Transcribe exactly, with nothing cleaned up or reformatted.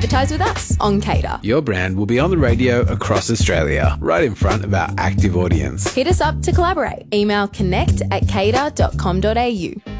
advertise with us on Cater. Your brand will be on the radio across Australia, right in front of our active audience. Hit us up to collaborate. Email connect at cater dot com dot a u.